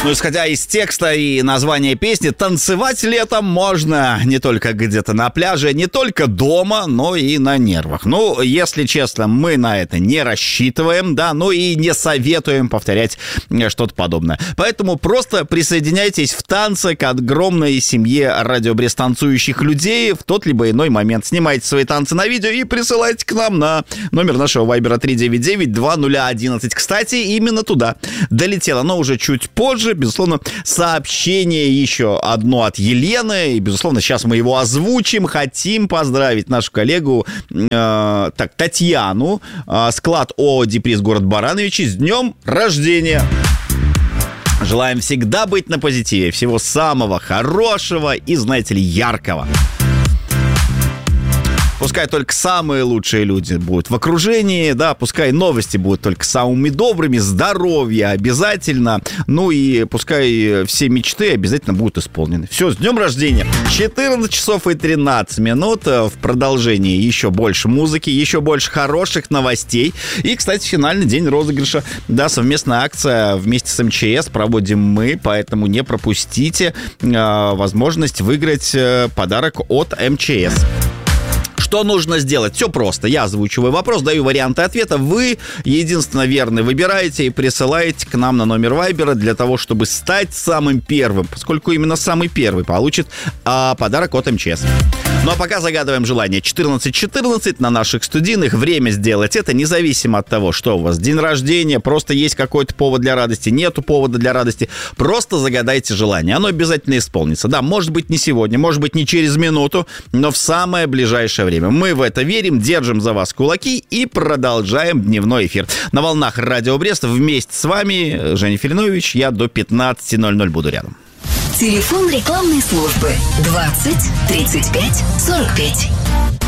Ну, исходя из текста и названия песни, танцевать летом можно не только где-то на пляже, не только дома, но и на нервах. Ну, если честно, мы на это не рассчитываем, да, ну и не советуем повторять что-то подобное. Поэтому просто присоединяйтесь в танце к огромной семье Радио Брест танцующих людей в тот либо иной момент. Снимайте свои танцы на видео и присылайте к нам на номер нашего вайбера 399-2011. Кстати, именно туда долетело, но уже чуть позже. Безусловно, сообщение еще одно от Елены. И, безусловно, сейчас мы его озвучим. Хотим поздравить нашу коллегу Татьяну, склад ООО «Деприз», город Барановичи, с днем рождения. Желаем всегда быть на позитиве. Всего самого хорошего и, знаете ли, яркого. Пускай только самые лучшие люди будут в окружении, да, пускай новости будут только самыми добрыми, здоровье обязательно, ну и пускай все мечты обязательно будут исполнены. Все, с днем рождения! 14 часов и 13 минут, в продолжении еще больше музыки, еще больше хороших новостей. И, кстати, финальный день розыгрыша, да, совместная акция вместе с МЧС проводим мы, поэтому не пропустите возможность выиграть подарок от МЧС. Что нужно сделать? Все просто. Я озвучиваю вопрос, даю варианты ответа. Вы, единственно верный, выбираете и присылаете к нам на номер вайбера для того, чтобы стать самым первым, поскольку именно самый первый получит подарок от МЧС. Ну а пока загадываем желание 14:14 на наших студийных. Время сделать это независимо от того, что у вас день рождения, просто есть какой-то повод для радости, нету повода для радости. Просто загадайте желание. Оно обязательно исполнится. Да, может быть не сегодня, может быть не через минуту, но в самое ближайшее время. Мы в это верим, держим за вас кулаки и продолжаем дневной эфир. На волнах Радио Брест вместе с вами Женя Филинович. Я до 15:00 буду рядом. Телефон рекламной службы 20 35 45.